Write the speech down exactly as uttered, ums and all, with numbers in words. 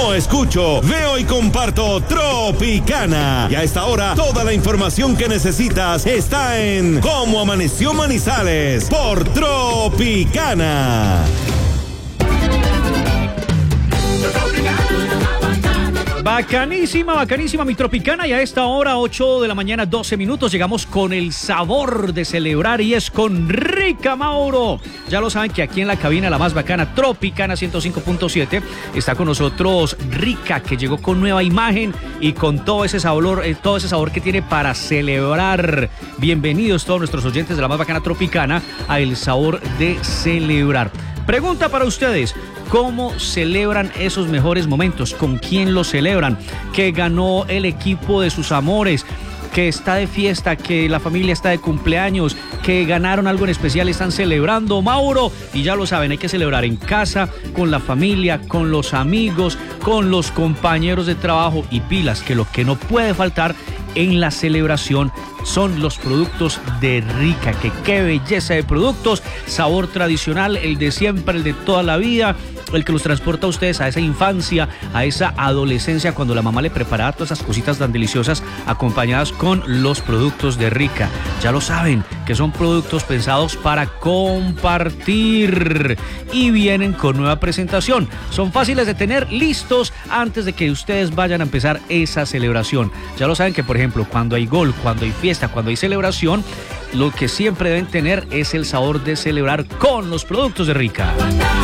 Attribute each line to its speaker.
Speaker 1: No escucho, veo y comparto Tropicana. Y a esta hora, toda la información que necesitas está en Cómo Amaneció Manizales por Tropicana.
Speaker 2: Bacanísima, bacanísima mi Tropicana, y a esta hora, ocho de la mañana, doce minutos, llegamos con el sabor de celebrar y es con Rica, Mauro. Ya lo saben que aquí en la cabina, la más bacana, Tropicana ciento cinco punto siete, está con nosotros Rica, que llegó con nueva imagen y con todo ese sabor, eh, todo ese sabor que tiene para celebrar. Bienvenidos todos nuestros oyentes de la más bacana Tropicana a El Sabor de Celebrar. Pregunta para ustedes: ¿cómo celebran esos mejores momentos? ¿Con quién los celebran? ¿Que ganó el equipo de sus amores? ¿Que está de fiesta? ¿Que la familia está de cumpleaños? ¿Que ganaron algo en especial? ¿Están celebrando, Mauro? Y ya lo saben, hay que celebrar en casa, con la familia, con los amigos, con los compañeros de trabajo, y pilas, que lo que no puede faltar en la celebración son los productos de Rica. Que qué belleza de productos, sabor tradicional, el de siempre, el de toda la vida, el que los transporta a ustedes a esa infancia, a esa adolescencia, cuando la mamá le preparaba todas esas cositas tan deliciosas acompañadas con los productos de Rica. Ya lo saben, que son productos pensados para compartir y vienen con nueva presentación. Son fáciles de tener listos antes de que ustedes vayan a empezar esa celebración. Ya lo saben que, por ejemplo, cuando hay gol, cuando hay fiesta, cuando hay celebración, lo que siempre deben tener es el sabor de celebrar con los productos de Rica.